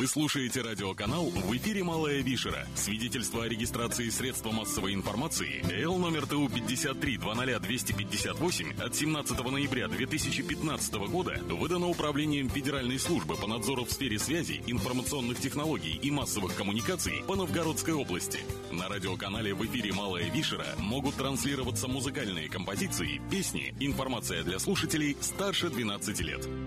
Вы слушаете радиоканал «В эфире Малая Вишера». Свидетельство о регистрации средства массовой информации ЭЛ номер ТУ 53-20258 от 17 ноября 2015 года выдано Управлением Федеральной службы по надзору в сфере связи, информационных технологий и массовых коммуникаций по Новгородской области. На радиоканале «В эфире Малая Вишера» могут транслироваться музыкальные композиции, песни, информация для слушателей старше 12 лет.